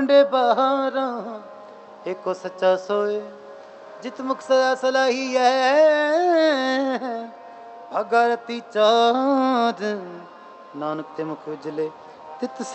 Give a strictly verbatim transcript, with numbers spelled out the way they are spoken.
day बहारा एको सच्चा सोए जित मुख सदा सलाही है भगरती चाँद नानक ते मुख उजले तित